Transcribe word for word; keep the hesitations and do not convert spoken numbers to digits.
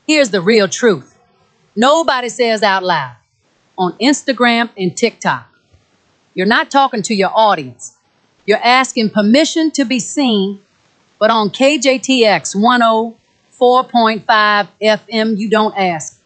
Here's the real truth. Nobody says out loud on Instagram and TikTok. You're not talking to your audience. You're asking permission to be seen, but on K J T X one oh four point five F M, you don't ask.